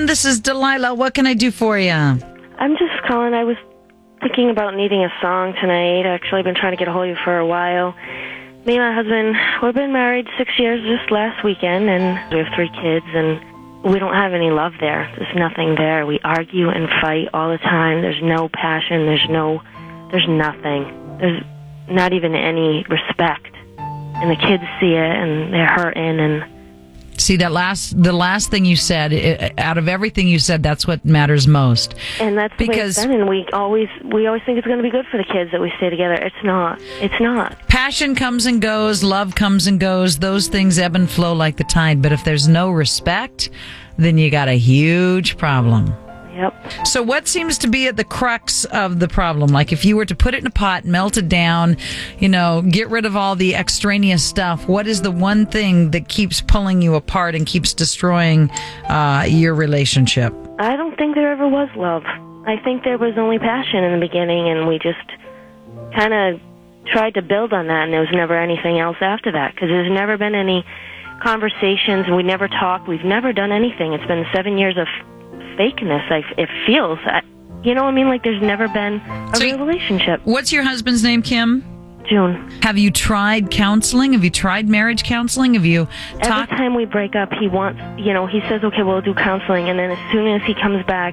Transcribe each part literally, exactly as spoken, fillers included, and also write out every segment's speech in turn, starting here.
This is Delilah. What can I do for you? I'm just calling. I was thinking about needing a song tonight. Actually, I've been trying to get a hold of you for a while. Me and my husband, we've been married six years just last weekend, and we have three kids, and we don't have any love there. There's nothing there. We argue and fight all the time. There's no passion. There's no, there's nothing. There's not even any respect. And the kids see it, and they're hurting, and See, that last, the last thing you said, it, out of everything you said, that's what matters most. And that's the because way it's been, and we always, we always think it's going to be good for the kids that we stay together. It's not. It's not. Passion comes and goes, love comes and goes, those things ebb and flow like the tide, but if there's no respect, then you got a huge problem. Yep. So what seems to be at the crux of the problem? Like if you were to put it in a pot, melt it down, you know, get rid of all the extraneous stuff, what is the one thing that keeps pulling you apart and keeps destroying uh, your relationship? I don't think there ever was love. I think there was only passion in the beginning, and we just kind of tried to build on that, and there was never anything else after that, because there's never been any conversations, and we never talked. We've never done anything. It's been seven years of fakeness. I, it feels, I, you know what I mean? Like there's never been a so real relationship. What's your husband's name, Kim? June. Have you tried counseling? Have you tried marriage counseling? Have you talked? Every time we break up, he wants, you know, he says, okay, we'll do counseling, and then as soon as he comes back,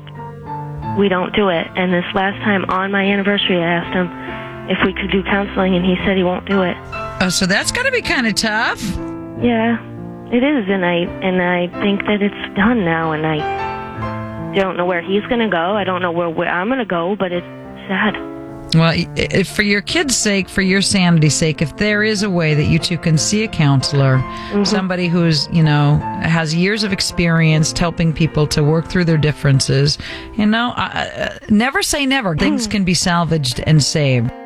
we don't do it. And this last time on my anniversary, I asked him if we could do counseling, and he said he won't do it. Oh, so that's got to be kind of tough. Yeah, it is, and I and I think that it's done now, and I don't know where he's going to go. I don't know where, where I'm going to go, but it's sad. Well, if for your kids' sake, for your sanity's sake, if there is a way that you two can see a counselor, mm-hmm. somebody who's, you know, has years of experience helping people to work through their differences, you know, uh, never say never. Things can be salvaged and saved.